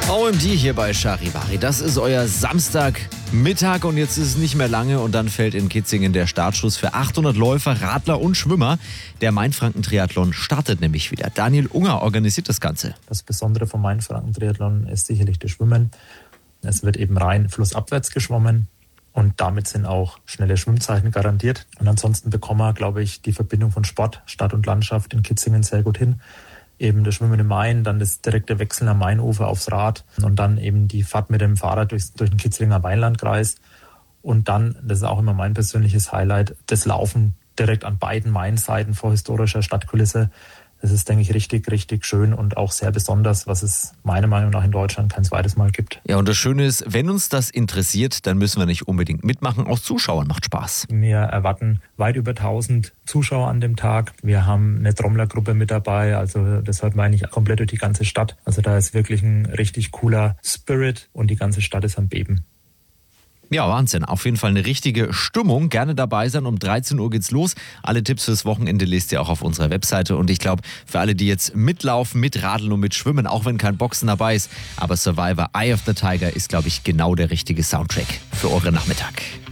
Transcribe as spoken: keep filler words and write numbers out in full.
O M D hier bei Charivari. Das ist euer Samstagmittag und jetzt ist es nicht mehr lange und dann fällt in Kitzingen der Startschuss für achthundert Läufer, Radler und Schwimmer. Der Mainfranken-Triathlon startet nämlich wieder. Daniel Unger organisiert das Ganze. Das Besondere vom Mainfranken-Triathlon ist sicherlich das Schwimmen. Es wird eben rein flussabwärts geschwommen und damit sind auch schnelle Schwimmzeiten garantiert. Und ansonsten bekommen wir, glaube ich, die Verbindung von Sport, Stadt und Landschaft in Kitzingen sehr gut hin. Eben das Schwimmen im Main, dann das direkte Wechseln am Mainufer aufs Rad und dann eben die Fahrt mit dem Fahrrad durch, durch den Kitzlinger Weinlandkreis. Und dann, das ist auch immer mein persönliches Highlight, das Laufen direkt an beiden Mainseiten vor historischer Stadtkulisse. Das ist, denke ich, richtig, richtig schön und auch sehr besonders, was es meiner Meinung nach in Deutschland kein zweites Mal gibt. Ja, und das Schöne ist, wenn uns das interessiert, dann müssen wir nicht unbedingt mitmachen. Auch Zuschauern macht Spaß. Wir erwarten weit über tausend Zuschauer an dem Tag. Wir haben eine Trommlergruppe mit dabei, also das hört man eigentlich komplett durch die ganze Stadt. Also da ist wirklich ein richtig cooler Spirit und die ganze Stadt ist am Beben. Ja, Wahnsinn. Auf jeden Fall eine richtige Stimmung. Gerne dabei sein. Um dreizehn Uhr geht's los. Alle Tipps fürs Wochenende lest ihr auch auf unserer Webseite. Und ich glaube, für alle, die jetzt mitlaufen, mitradeln und mitschwimmen, auch wenn kein Boxen dabei ist, aber Survivor Eye of the Tiger ist, glaube ich, genau der richtige Soundtrack für euren Nachmittag.